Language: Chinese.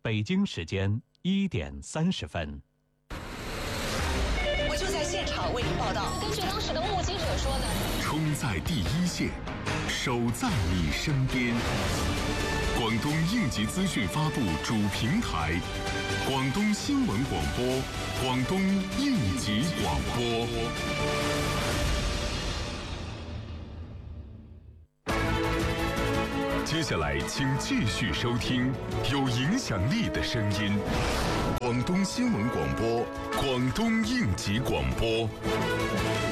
北京时间1点30分。 我就在现场为您报道。 根据当时的目击者说呢， 冲在第一线，守在你身边。广东应急资讯发布主平台，广东新闻广播，广东应急广播。接下来，请继续收听有影响力的声音。广东新闻广播，广东应急广播。